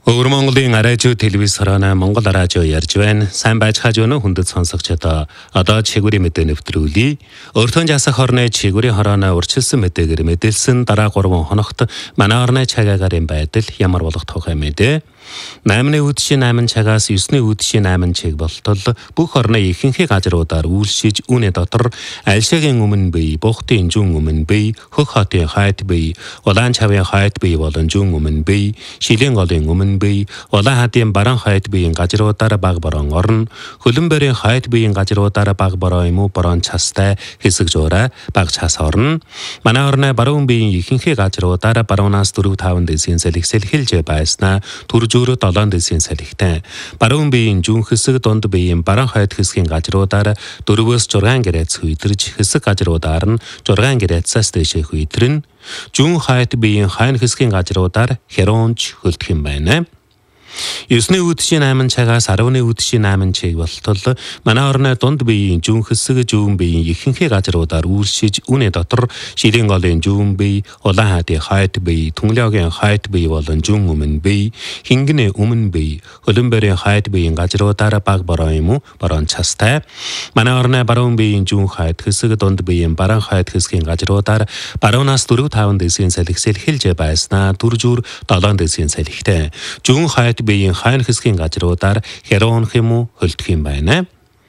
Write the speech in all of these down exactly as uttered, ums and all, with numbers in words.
Өвөр Монголын радио телевиз хорооны Монгол радио ярьж байна. Сайн байцгааж байна уу хүндэт сонсогчдоо. Одоо чигүүрийн мэдээ нэвтрүүлье. Өртөн жасах хорны чигүүрийн хорооны урьдчилсан мэдээгээр мэдээлсэн дараа гурван хоногт манай орны цагаагаар юм байдал ямар болох тухай мэдээ. Наймны үдшийн найман цагаас есний үдшийн найман чиг болтол бүх орны ихэнх газруудаар үйлшиж үнэ дотор альшагийн өмнө бий, бухтын зүүн өмнө бий, хөх хотын хайт бий, улаан чавын хайт бий болон зүүн өмнө бий, шилийн голын өмнө бий, улаан хадын баран хайт биеийн газруудаар баг борон орно, хөлбөмбөрийн хайт биеийн газруудаар баг бороо юм уу борон цастай хэсэг зуураа баг цас орно. Манай орны баруун биеийн ихэнх газруудаар баруунаас дөрөв таван дэсийн салхисэл хэлж байснаа төрж долоон дэсийн салхитай. Баруун биеийн зүүн хэсэг дунд биеийн баран хайт хэсгийн газруудаар дөрвөөс зургаан гэрээц хүйдэрж хэсэг газруудаар нь зургаан гэрээцээс дэшээ хүйдэрнэ. Зүүн хайт биеийн хайн хэсгийн газруудаар херонч хөлдөх юм байна. Есний үдшийн найман цагаас арваны үдшийн найман чиг болтол манай орны дунд биеийн зүүн хэсэг зүүн биеийн ихэнх газруудаар үйлшиж үнэ дотор шилийн голын зүүн бие, улаан хадын хайт бие, түнлэгийн хайт бие болон зүүн өмнө бие, хингэнэ өмнө бие, хөлбөмбөрийн хайт биеийн газруудаар баг бороо юм уу борон цастай. Манай орны баруун биеийн зүүн хайт хэсэг дунд биеийн баран хайт хэсгийн газруудаар баруунаас дөрөв таван дэсийн салхисэл хэлж байснаа дөржүр долоон дэсийн салхитай. Зүүн хайт биеийн хайн хэсгийн газруудаар херонх юм уу хөлдөх юм байна.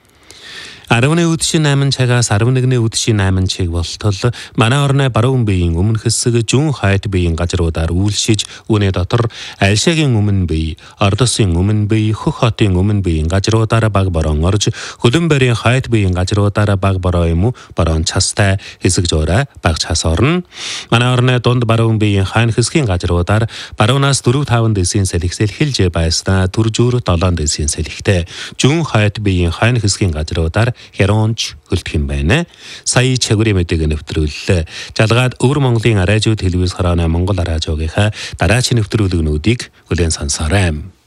арваны үдшийн найман цагаас арванны үдшийн найман чиг болтол манай орны баруун биеийн өмнө хэсэг зүүн хайт биеийн газруудаар үйлшиж үнэ дотор альшагийн өмнө бие, ордосын өмнө бие, хөх хотын өмнө биеийн газруудаар баг борон орж хөлбөмбөрийн хайт биеийн газруудаар баг бороо юм уу борон цастай хэсэг зуураа баг цас орно. Манай орны дунд баруун биеийн хайн хэсгийн газруудаар баруунаас дөрөв таван дэсийн салхисэл хэлж байснаа төржүр долоон дэсийн салхитай. Зүүн хайт биеийн хайн хэсгийн газруудаар херонч хөлдөх юм байна. Сая чигүүрийн мэдээг нэвтрүүллээ. Жалгаад Өвөр Монголын радио телевиз хорооны Монгол радиогийнхаа дараагийн нэвтрүүлгүүдийг хүлээн сонсоорой.